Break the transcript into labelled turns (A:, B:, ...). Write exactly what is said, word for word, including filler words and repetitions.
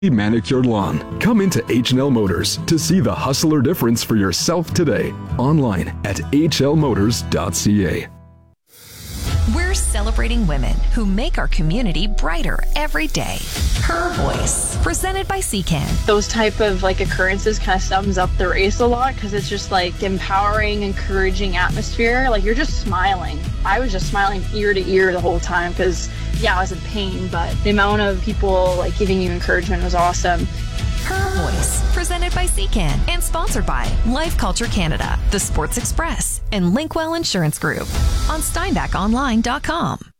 A: manicured lawn. Come into H and L Motors to see the hustler difference for yourself today. Online at h l motors dot c a.
B: We're celebrating women who make our community brighter every day. Her Voice, presented by C C A N.
C: Those type of like occurrences kind of sums up the race a lot because it's just like empowering, encouraging atmosphere. Like you're just smiling. I was just smiling ear to ear the whole time because, yeah, I was in pain, but the amount of people like giving you encouragement was awesome.
B: Her Voice, presented by C C A N and sponsored by Life Culture Canada, The Sports Express, and Linkwell Insurance Group on Steinbach Online dot com.